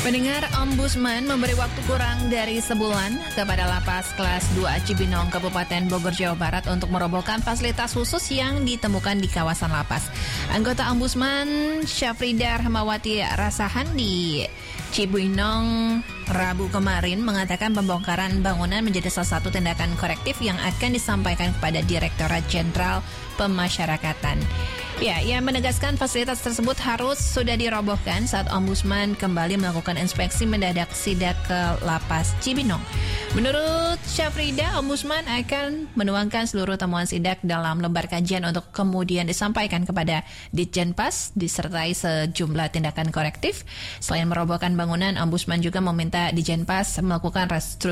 Pendengar, Ombudsman memberi waktu kurang dari sebulan kepada Lapas Kelas 2 Cibinong, Kabupaten Bogor, Jawa Barat untuk merobohkan fasilitas khusus yang ditemukan di kawasan lapas. Anggota Ombudsman Syafrida Rahmawati Rasahan di Cibinong Rabu kemarin mengatakan pembongkaran bangunan menjadi salah satu tindakan korektif yang akan disampaikan kepada Direktorat Jenderal Pemasyarakatan. Ya, ia menegaskan fasilitas tersebut harus sudah dirobohkan saat Ombudsman kembali melakukan inspeksi mendadak sidak ke Lapas Cibinong. Menurut Syafrida, Ombudsman akan menuangkan seluruh temuan sidak dalam lembar kajian untuk kemudian disampaikan kepada Ditjenpas disertai sejumlah tindakan korektif. Selain merobohkan bangunan, Ombudsman juga meminta Ditjenpas melakukan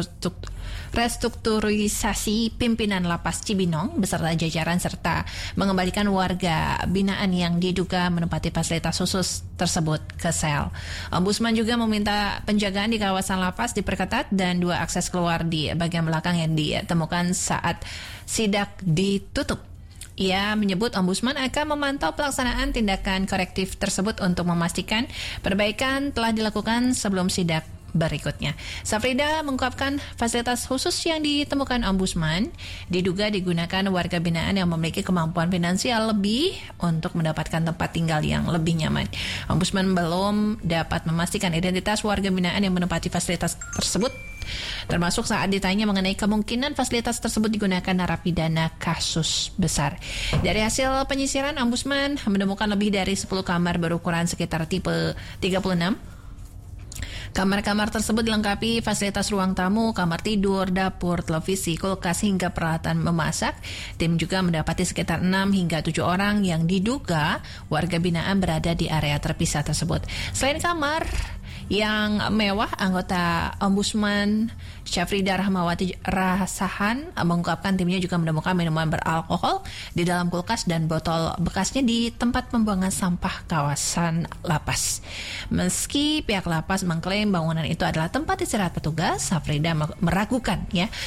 restrukturisasi pimpinan Lapas Cibinong beserta jajaran serta mengembalikan warga binaan yang diduga menempati fasilitas khusus tersebut ke sel. Ombudsman juga meminta penjagaan di kawasan lapas diperketat dan 2 akses keluar di bagian belakang yang ditemukan saat sidak ditutup. Ia menyebut Ombudsman akan memantau pelaksanaan tindakan korektif tersebut untuk memastikan perbaikan telah dilakukan sebelum sidak berikutnya. Syafrida mengungkapkan fasilitas khusus yang ditemukan Ombudsman diduga digunakan warga binaan yang memiliki kemampuan finansial lebih untuk mendapatkan tempat tinggal yang lebih nyaman. Ombudsman belum dapat memastikan identitas warga binaan yang menempati fasilitas tersebut, termasuk saat ditanya mengenai kemungkinan fasilitas tersebut digunakan narapidana kasus besar. Dari hasil penyisiran, Ombudsman menemukan lebih dari 10 kamar berukuran sekitar tipe 36. Kamar-kamar tersebut dilengkapi fasilitas ruang tamu, kamar tidur, dapur, televisi, kulkas, hingga peralatan memasak. Tim juga mendapati sekitar 6 hingga 7 orang yang diduga warga binaan berada di area terpisah tersebut. Selain kamar yang mewah, anggota Ombudsman Syafrida Rahmawati Rasahan mengungkapkan timnya juga menemukan minuman beralkohol di dalam kulkas dan botol bekasnya di tempat pembuangan sampah kawasan lapas. Meski pihak lapas mengklaim bangunan itu adalah tempat istirahat petugas, Syafrida meragukan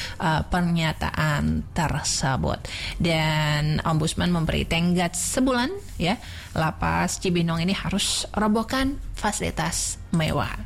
pernyataan tersebut. Dan Ombudsman memberi tenggat sebulan Lapas Cibinong ini harus robohkan fasilitas mewah.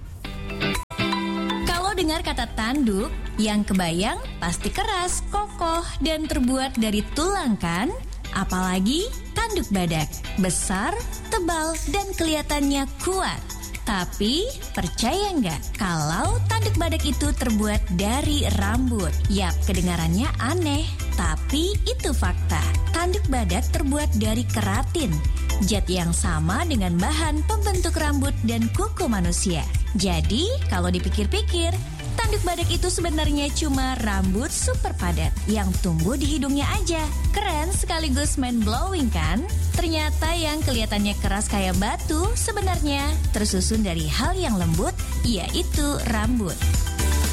Kalau dengar kata tanduk, yang kebayang pasti keras, kokoh, dan terbuat dari tulang kan? Apalagi tanduk badak, besar, tebal, dan kelihatannya kuat. Tapi percaya nggak kalau tanduk badak itu terbuat dari rambut? Yap, kedengarannya aneh, tapi itu fakta. Tanduk badak terbuat dari keratin, zat yang sama dengan bahan pembentuk rambut dan kuku manusia. Jadi, kalau dipikir-pikir, tanduk badak itu sebenarnya cuma rambut super padat yang tumbuh di hidungnya aja. Keren sekaligus mind-blowing kan? Ternyata yang kelihatannya keras kayak batu sebenarnya tersusun dari hal yang lembut, yaitu rambut.